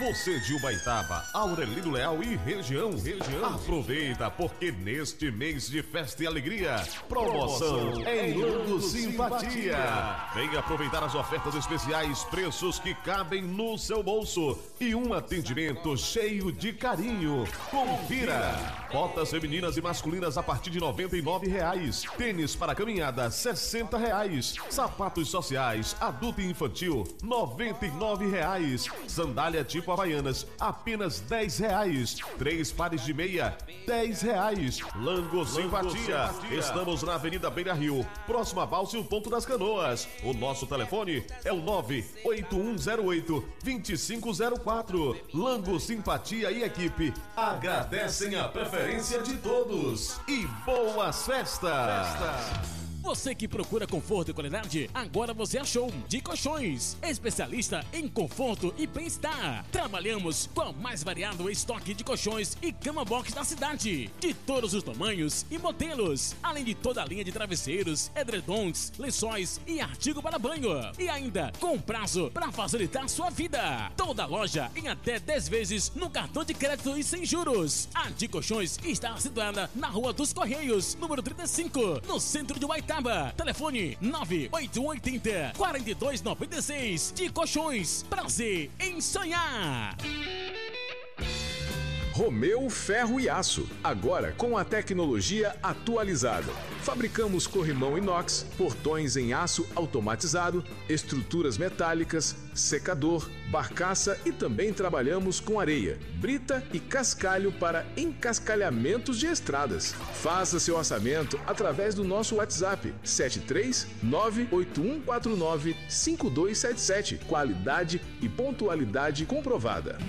Você de Ubaitaba, Aurelino Leal e região. Aproveita, porque neste mês de festa e alegria, promoção em Lango Simpatia. Venha aproveitar as ofertas especiais, preços que cabem no seu bolso e um atendimento cheio de carinho. Confira! Botas femininas e masculinas a partir de R$ 99,00. Tênis para caminhada R$ 60,00. Sapatos sociais, adulto e infantil R$ 99,00. Sandália tipo Havaianas apenas R$ 10,00. 3 pares de meia R$ 10,00. Lango Simpatia. Estamos na Avenida Beira Rio, próxima a Balsa e o Ponto das Canoas. O nosso telefone é o 98108-2504. Lango Simpatia e equipe agradecem a preferência de todos e boas festas! Você que procura conforto e qualidade, agora você achou de Colchões, especialista em conforto e bem-estar. Trabalhamos com o mais variado estoque de colchões e cama box da cidade, de todos os tamanhos e modelos, além de toda a linha de travesseiros, edredons, lençóis e artigo para banho. E ainda com prazo para facilitar sua vida. Toda a loja em até 10 vezes no cartão de crédito e sem juros. A de Colchões está situada na Rua dos Correios, número 35, no centro de Ubaitaba. Telefone 98180-4296. De Colchões, prazer em sonhar. Romeu Ferro e Aço, agora com a tecnologia atualizada. Fabricamos corrimão inox, portões em aço automatizado, estruturas metálicas, secador, barcaça e também trabalhamos com areia, brita e cascalho para encascalhamentos de estradas. Faça seu orçamento através do nosso WhatsApp 73981495277. Qualidade e pontualidade comprovada.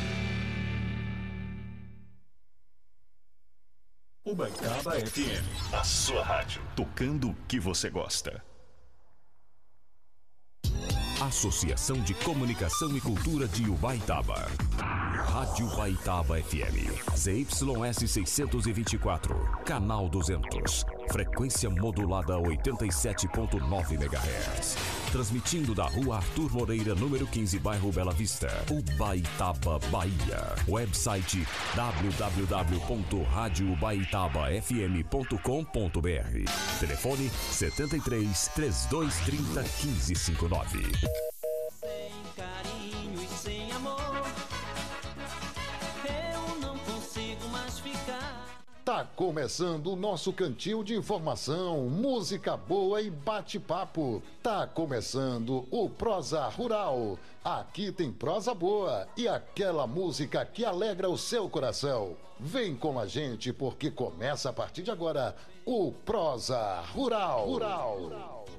Ubaitaba FM, a sua rádio, tocando o que você gosta. Associação de Comunicação e Cultura de Ubaitaba. Rádio Ubaitaba FM. ZYS 624. Canal 200. Frequência modulada 87.9 MHz. Transmitindo da Rua Arthur Moreira, número 15, bairro Bela Vista, Ubaitaba, Bahia. Website www.radiobaitabafm.com.br. Telefone 73 3230 1559. Sem carinho e sem amor, eu não consigo mais ficar. Tá começando o nosso cantil de informação, música boa e bate-papo. Tá começando o Prosa Rural. Aqui tem prosa boa e aquela música que alegra o seu coração. Vem com a gente porque começa a partir de agora o Prosa Rural.